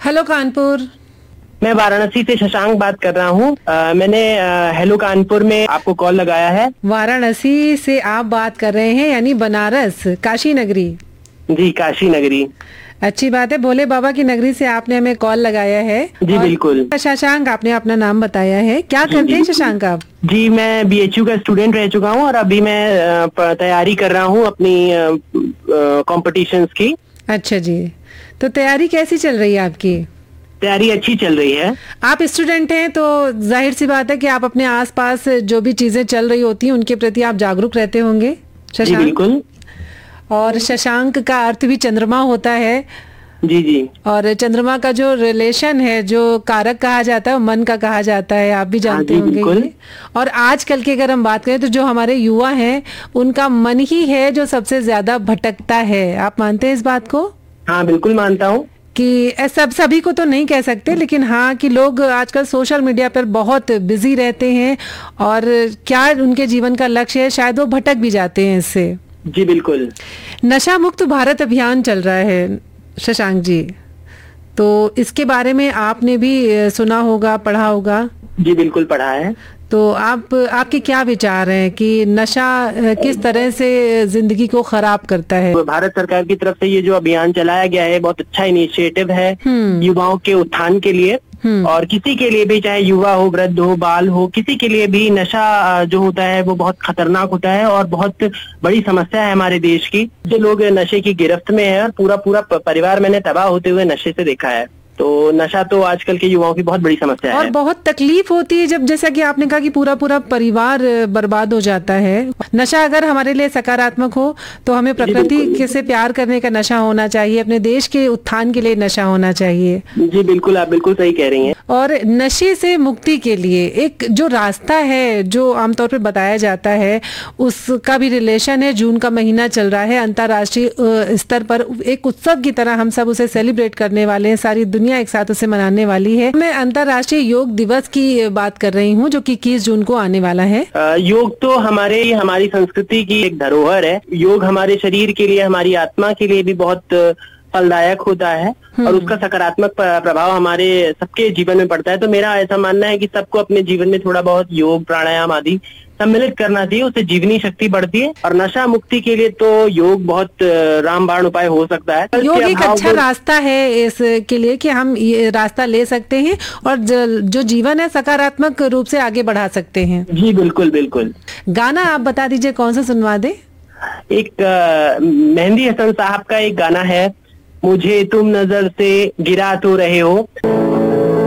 Hello Kanpur. मैं वाराणसी से शशांक बात कर रहा हूँ। मैंने हेलो कानपुर में आपको कॉल लगाया है। वाराणसी से आप बात कर रहे हैं, यानी बनारस, काशी नगरी। जी, काशी नगरी। अच्छी बात है, भोले बाबा की नगरी से आपने हमें कॉल लगाया है। जी बिल्कुल। शशांक, आपने अपना नाम बताया है, क्या करते हैं शशांक आप? जी, मैं BHU का स्टूडेंट रह चुका हूँ और अभी मैं तैयारी कर रहा हूँ अपनी कॉम्पिटिशन्स की। अच्छा जी, तो तैयारी कैसी चल रही है आपकी? तैयारी अच्छी चल रही है। आप स्टूडेंट हैं तो जाहिर सी बात है कि आप अपने आसपास जो भी चीजें चल रही होती हैं उनके प्रति आप जागरूक रहते होंगे शशांक। जी बिल्कुल। और शशांक का अर्थ भी चंद्रमा होता है। जी जी। और चंद्रमा का जो रिलेशन है, जो कारक कहा जाता है, वो मन का कहा जाता है, आप भी जानते होंगे ये। और आजकल की अगर हम बात करें तो जो हमारे युवा हैं उनका मन ही है जो सबसे ज्यादा भटकता है। आप मानते हैं इस बात को? हाँ बिल्कुल मानता हूँ कि सभी को तो नहीं कह सकते, लेकिन हाँ कि लोग आजकल सोशल मीडिया पर बहुत बिजी रहते हैं और क्या उनके जीवन का लक्ष्य है, शायद वो भटक भी जाते हैं इससे। जी बिल्कुल। नशा मुक्त भारत अभियान चल रहा है शशांक जी, तो इसके बारे में आपने भी सुना होगा, पढ़ा होगा। जी बिल्कुल पढ़ा है। तो आपके क्या विचार हैं कि नशा किस तरह से जिंदगी को खराब करता है? भारत सरकार की तरफ से ये जो अभियान चलाया गया है बहुत अच्छा इनिशिएटिव है युवाओं के उत्थान के लिए। और किसी के लिए भी, चाहे युवा हो, वृद्ध हो, बाल हो, किसी के लिए भी नशा जो होता है वो बहुत खतरनाक होता है और बहुत बड़ी समस्या है हमारे देश की। जो लोग नशे की गिरफ्त में है और पूरा परिवार मैंने तबाह होते हुए नशे से देखा है। तो नशा तो आजकल के युवाओं की बहुत बड़ी समस्या है और बहुत तकलीफ होती है जब, जैसा कि आपने कहा कि पूरा परिवार बर्बाद हो जाता है। नशा अगर हमारे लिए सकारात्मक हो तो हमें प्रकृति से प्यार करने का नशा होना चाहिए, अपने देश के उत्थान के लिए नशा होना चाहिए। जी बिल्कुल, आप बिल्कुल सही कह रही हैं। और नशे से मुक्ति के लिए एक जो रास्ता है, जो आमतौर पर बताया जाता है, उसका भी रिलेशन है। जून का महीना चल रहा है, अंतर्राष्ट्रीय स्तर पर एक उत्सव की तरह हम सब उसे सेलिब्रेट करने वाले हैं, सारी दुनिया एक साथ उसे मनाने वाली है। मैं अंतर्राष्ट्रीय योग दिवस की बात कर रही हूँ जो कि 21 जून को आने वाला है। योग तो हमारी संस्कृति की एक धरोहर है। योग हमारे शरीर के लिए, हमारी आत्मा के लिए भी बहुत फलदायक होता है और उसका सकारात्मक प्रभाव हमारे सबके जीवन में पड़ता है। तो मेरा ऐसा मानना है कि सबको अपने जीवन में थोड़ा बहुत योग, प्राणायाम आदि सम्मिलित करना चाहिए, उससे जीवनी शक्ति बढ़ती है। और नशा मुक्ति के लिए तो योग बहुत रामबाण उपाय हो सकता है। योग एक अच्छा रास्ता है इसके लिए कि हम ये रास्ता ले सकते हैं और जो जीवन है सकारात्मक रूप से आगे बढ़ा सकते हैं। जी बिल्कुल बिल्कुल। गाना आप बता दीजिए कौन सा सुनवा दे? एक मेहंदी हसन साहब का एक गाना है, मुझे तुम नजर से गिरा तो रहे हो।